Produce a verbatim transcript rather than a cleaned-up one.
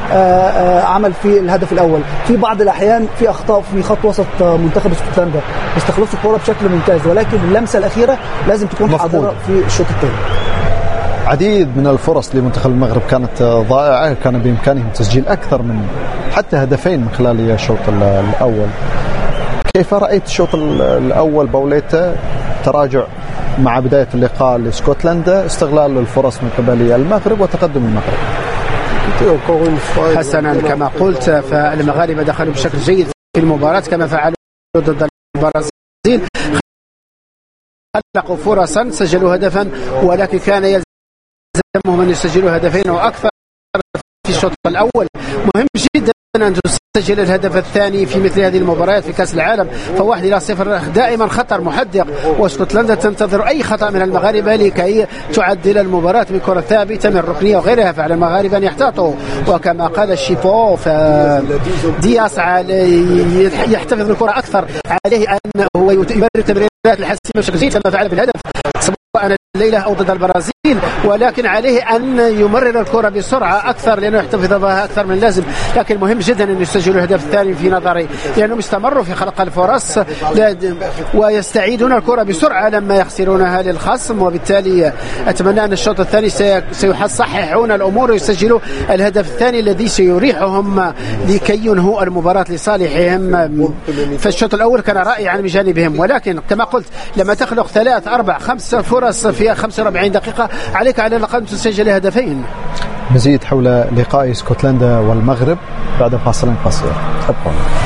عمل في الهدف الاول. في بعض الاحيان في اخطاء في خط وسط منتخب اسكتلندا، بيستخلصوا الكره بشكل ممتاز، ولكن اللمسه الاخيره لازم تكون حاضره في الشوط الثاني. عديد من الفرص لمنتخب المغرب كانت ضائعه، كان بامكانهم تسجيل اكثر من حتى هدفين من خلال الشوط الاول. كيف رايت الشوط الاول باوليتا؟ تراجع مع بدايه اللقاء لاسكتلندا، استغلال الفرص من قبل المغرب وتقدم المغرب. حسنا كما قلت، فالمغاربه دخلوا بشكل جيد في المباراه كما فعلوا ضد البرازيل، خلقوا فرصا، سجلوا هدفا، ولكن كان يلزمهم ان يسجلوا هدفين واكثر في الشوط الاول. مهم جدا أن تسجل الهدف الثاني في مثل هذه المباريات في كأس العالم، فواحد إلى صفر دائما خطر محدق، واسكتلندا تنتظر أي خطأ من المغاربة لكي تعدل المباراة بكرة ثابتة من الركنية وغيرها. فعلى المغاربة أن يحتاطوا، وكما قال الشيبو فدياس يحتفظ بالكرة أكثر، عليه أن هو يمرر التمريرات الحاسمة بشكل جيد كما فعل بالهدف سواء الليلة أو ضد البرازيل، ولكن عليه أن يمرر الكرة بسرعة أكثر لأنه يحتفظ بها أكثر من اللازم. لكن مهم جدا أن يسجلوا الهدف الثاني في نظري، لأنهم استمروا في خلق الفرص ويستعيدون الكرة بسرعة لما يخسرونها للخصم، وبالتالي أتمنى أن الشوط الثاني سيصححون الأمور ويسجلوا الهدف الثاني الذي سيريحهم لكي ينهوا المباراة لصالحهم. فالشوط الأول كان رائعا من جانبهم، ولكن كما قلت لما تخلق ثلاث أربع خمس فرص في خمسة وأربعين دقيقة عليك على الأقل تسجل هدفين. مزيد حول لقاء اسكتلندا والمغرب بعد فاصل قصير.